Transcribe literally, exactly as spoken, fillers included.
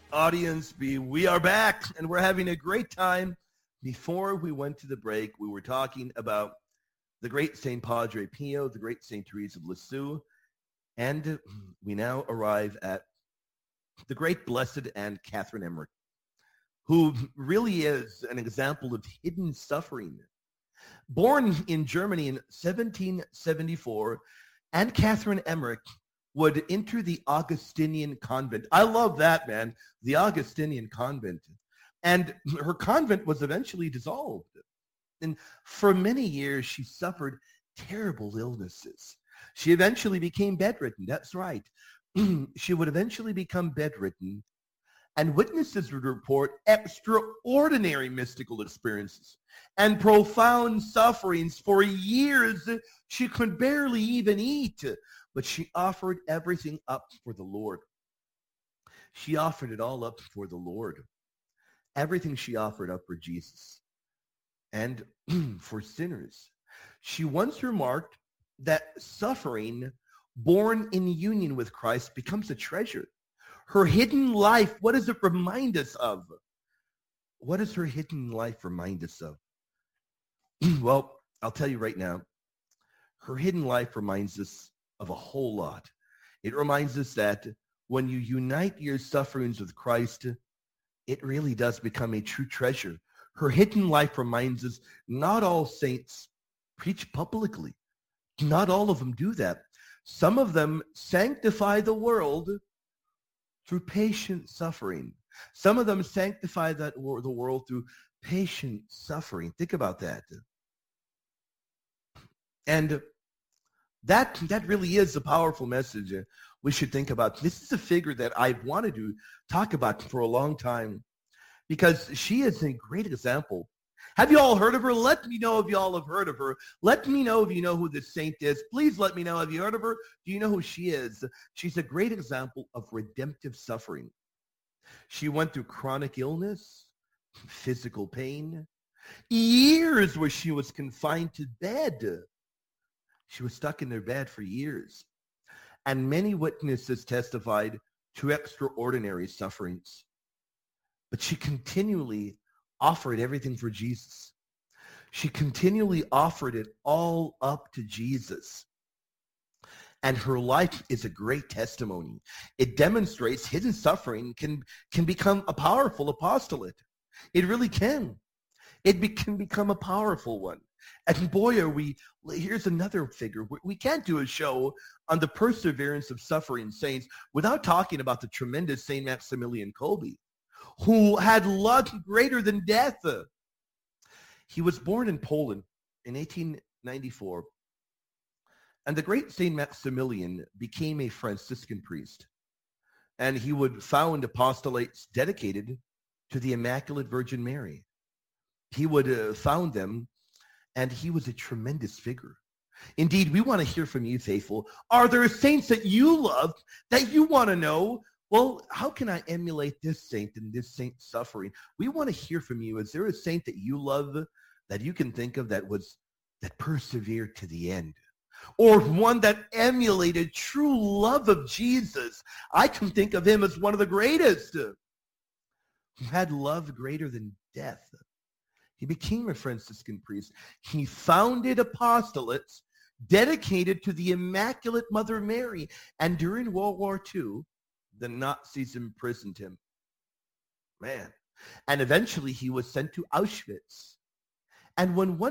Audience B, we are back and we're having a great time. Before we went to the break, we were talking about the great Saint Padre Pio, the great Saint Therese of Lisieux, and we now arrive at the great Blessed Anne Catherine Emmerich, who really is an example of hidden suffering. Born in Germany in seventeen seventy-four, Anne Catherine Emmerich would enter the Augustinian convent. I love that, man. The Augustinian convent. And her convent was eventually dissolved. And for many years, she suffered terrible illnesses. She eventually became bedridden. That's right. She would eventually become bedridden. And witnesses would report extraordinary mystical experiences and profound sufferings. For years, she could barely even eat, but she offered everything up for the Lord. She offered it all up for the Lord. Everything she offered up for Jesus and for sinners. She once remarked that suffering born in union with Christ becomes a treasure. Her hidden life, what does it remind us of? What does her hidden life remind us of? Well, I'll tell you right now, her hidden life reminds us of a whole lot. It reminds us that when you unite your sufferings with Christ, it really does become a true treasure. Her hidden life reminds us not all saints preach publicly. Not all of them do that. Some of them sanctify the world through patient suffering. Some of them sanctify that the world through patient suffering. Think about that. And that, that really is a powerful message we should think about. This is a figure that I've wanted to talk about for a long time because she is a great example. Have you all heard of her? Let me know if you all have heard of her. Let me know if you know who this saint is. Please let me know. Have you heard of her? Do you know who she is? She's a great example of redemptive suffering. She went through chronic illness, physical pain, years where she was confined to bed. She was stuck in their bed for years. And many witnesses testified to extraordinary sufferings. But she continually offered everything for Jesus. She continually offered it all up to Jesus. And her life is a great testimony. It demonstrates hidden suffering can, can become a powerful apostolate. It really can. It be, can become a powerful one. And boy, are we, here's another figure. We can't do a show on the perseverance of suffering saints without talking about the tremendous Saint Maximilian Kolbe, who had love greater than death. He was born in Poland in eighteen ninety-four. And the great Saint Maximilian became a Franciscan priest. And he would found apostolates dedicated to the Immaculate Virgin Mary. He would uh, found them, and he was a tremendous figure. Indeed, we want to hear from you, faithful. Are there saints that you love that you want to know? Well, how can I emulate this saint and this saint's suffering? We want to hear from you. Is there a saint that you love that you can think of that was that persevered to the end? Or one that emulated true love of Jesus? I can think of him as one of the greatest, who had love greater than death. He became a Franciscan priest. He founded apostolates dedicated to the Immaculate Mother Mary. And during World War Two, the Nazis imprisoned him. Man. And eventually he was sent to Auschwitz. And when one